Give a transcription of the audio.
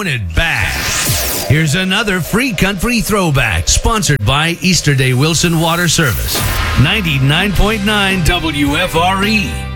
throwing it back. Here's another free country throwback, sponsored by Easterday Wilson Water Service. 99.9 WFRE.